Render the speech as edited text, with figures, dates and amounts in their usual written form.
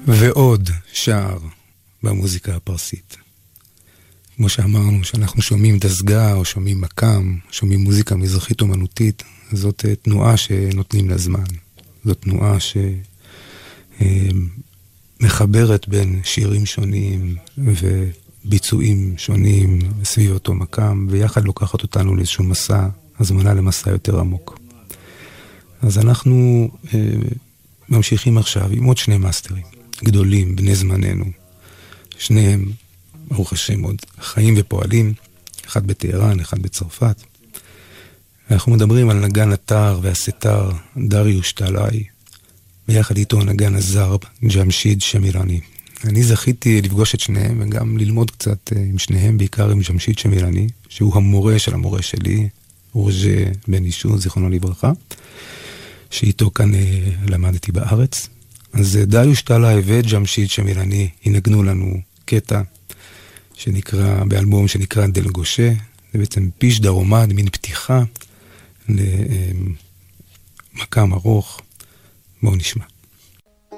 ועוד שער במוזיקה הפרסית. כמו שאמרנו, שאנחנו שומעים דסגה או שומעים מקם, שומעים מוזיקה מזרחית אומנותית, זאת תנועה שנותנים לה זמן. זאת תנועה שמחברת בין שירים שונים וביצועים שונים סביב אותו מקם, ויחד לוקחת אותנו לאיזשהו מסע, הזמנה למסע יותר עמוק. אז אנחנו ממשיכים עכשיו עם עוד שני מאסטרים גדולים, בני זמננו. שניהם, ברוך השם, עוד חיים ופועלים, אחד בטהרן, אחד בצרפת. אנחנו מדברים על נגן הטר והסתר, דריוש טלאי, ביחד איתו נגן הזרב, ג'משיד שמירני. אני זכיתי לפגוש את שניהם וגם ללמוד קצת עם שניהם, בעיקר עם ג'משיד שמירני, שהוא המורה של המורה שלי, רוז'ה בן אישו, זיכרונו לברכה, שאיתו כאן למדתי בארץ. אז דריוש טלאי וג'משיד שמירני ינגנו לנו קטע שנקרא, באלבום שנקרא דל גושה, זה בעצם פיש דרומד, מין פתיחה למקם ארוך. בואו נשמע.